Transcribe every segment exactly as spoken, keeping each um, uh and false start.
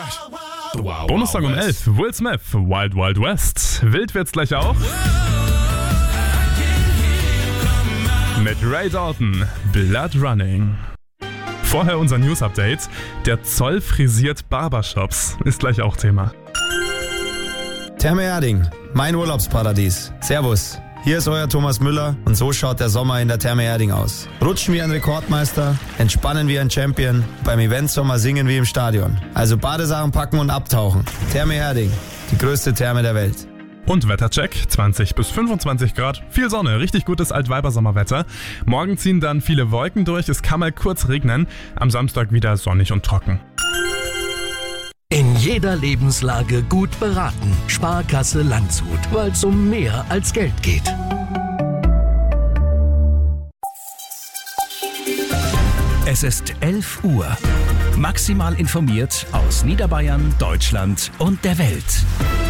Wow, Bonussong um elf, Will Smith, Wild Wild West. Wild wird's gleich auch. Mit Ray Dalton, Blood Running. Vorher unser News-Update. Der Zoll frisiert Barbershops. Ist gleich auch Thema. Therme Erding, mein Urlaubsparadies. Servus, hier ist euer Thomas Müller und so schaut der Sommer in der Therme Erding aus. Rutschen wie ein Rekordmeister, entspannen wie ein Champion, beim Eventsommer singen wie im Stadion. Also Badesachen packen und abtauchen. Therme Erding, die größte Therme der Welt. Und Wettercheck, zwanzig bis fünfundzwanzig Grad, viel Sonne, richtig gutes Altweibersommerwetter. Morgen ziehen dann viele Wolken durch, es kann mal kurz regnen, am Samstag wieder sonnig und trocken. In jeder Lebenslage gut beraten. Sparkasse Landshut, weil es um mehr als Geld geht. Es ist elf Uhr. Maximal informiert aus Niederbayern, Deutschland und der Welt.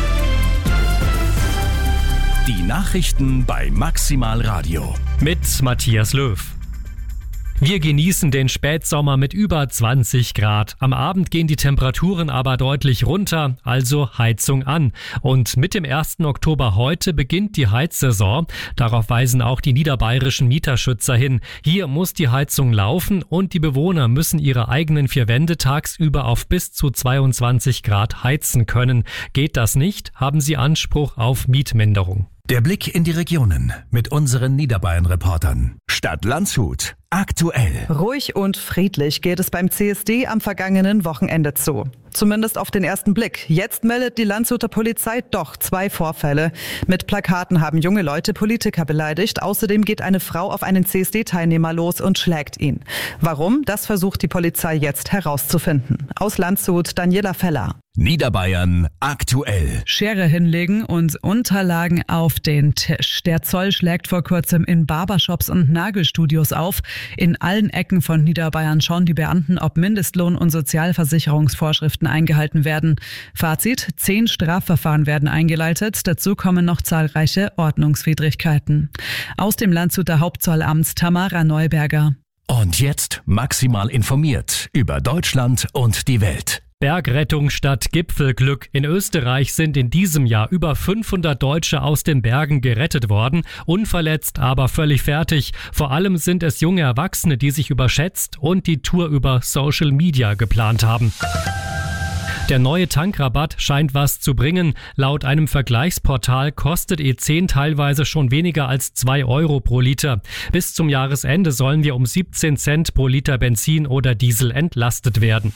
Die Nachrichten bei Maximal Radio. Mit Matthias Löw. Wir genießen den Spätsommer mit über zwanzig Grad. Am Abend gehen die Temperaturen aber deutlich runter, also Heizung an. Und mit dem ersten Oktober heute beginnt die Heizsaison. Darauf weisen auch die niederbayerischen Mieterschützer hin. Hier muss die Heizung laufen und die Bewohner müssen ihre eigenen vier Wände tagsüber auf bis zu zweiundzwanzig Grad heizen können. Geht das nicht, haben sie Anspruch auf Mietminderung. Der Blick in die Regionen mit unseren Niederbayern-Reportern. Stadt Landshut. Aktuell. Ruhig und friedlich geht es beim C S D am vergangenen Wochenende zu. Zumindest auf den ersten Blick. Jetzt meldet die Landshuter Polizei doch zwei Vorfälle. Mit Plakaten haben junge Leute Politiker beleidigt. Außerdem geht eine Frau auf einen C S D-Teilnehmer los und schlägt ihn. Warum? Das versucht die Polizei jetzt herauszufinden. Aus Landshut, Daniela Feller. Niederbayern aktuell. Schere hinlegen und Unterlagen auf den Tisch. Der Zoll schlägt vor kurzem in Barbershops und Nagelstudios auf. In allen Ecken von Niederbayern schauen die Beamten, ob Mindestlohn- und Sozialversicherungsvorschriften eingehalten werden. Fazit: Zehn Strafverfahren werden eingeleitet. Dazu kommen noch zahlreiche Ordnungswidrigkeiten. Aus dem Landshuter Hauptzollamt Tamara Neuberger. Und jetzt maximal informiert über Deutschland und die Welt. Bergrettung statt Gipfelglück. In Österreich sind in diesem Jahr über fünfhundert Deutsche aus den Bergen gerettet worden. Unverletzt, aber völlig fertig. Vor allem sind es junge Erwachsene, die sich überschätzt und die Tour über Social Media geplant haben. Der neue Tankrabatt scheint was zu bringen. Laut einem Vergleichsportal kostet E zehn teilweise schon weniger als zwei Euro pro Liter. Bis zum Jahresende sollen wir um siebzehn Cent pro Liter Benzin oder Diesel entlastet werden.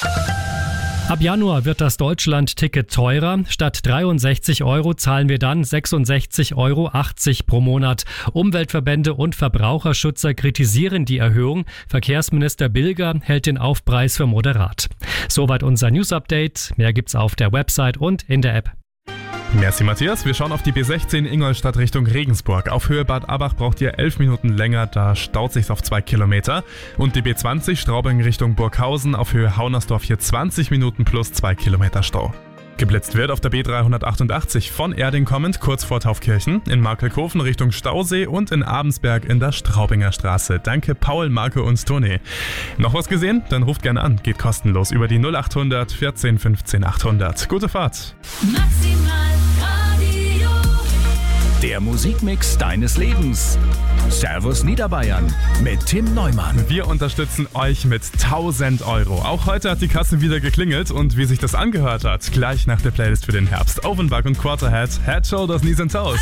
Ab Januar wird das Deutschland-Ticket teurer. Statt dreiundsechzig Euro zahlen wir dann sechsundsechzig Euro achtzig pro Monat. Umweltverbände und Verbraucherschützer kritisieren die Erhöhung. Verkehrsminister Bilger hält den Aufpreis für moderat. Soweit unser News-Update. Mehr gibt's auf der Website und in der App. Merci Matthias, wir schauen auf die B sechzehn Ingolstadt Richtung Regensburg. Auf Höhe Bad Abach braucht ihr elf Minuten länger, da staut sich's auf zwei Kilometer. Und die B zwanzig Straubing Richtung Burghausen auf Höhe Haunersdorf hier zwanzig Minuten plus zwei Kilometer Stau. Geblitzt wird auf der B dreihundertachtundachtzig von Erding kommend kurz vor Taufkirchen, in Markelkofen Richtung Stausee und in Abensberg in der Straubinger Straße. Danke Paul, Marke und Toni. Noch was gesehen? Dann ruft gerne an, geht kostenlos über die null achthundert vierzehn fünfzehn achthundert. Gute Fahrt! Maximal Radio. Der Musikmix deines Lebens. Servus Niederbayern mit Tim Neumann. Wir unterstützen euch mit tausend Euro. Auch heute hat die Kasse wieder geklingelt und wie sich das angehört hat, gleich nach der Playlist für den Herbst. Offenbach und Quarterhead, Head, Shoulders, Knees and Toes.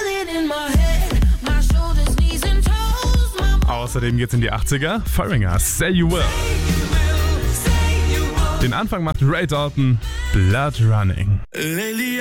Außerdem geht's in die achtziger, Foreigner, Say You Will. Den Anfang macht Ray Dalton, Blood Running.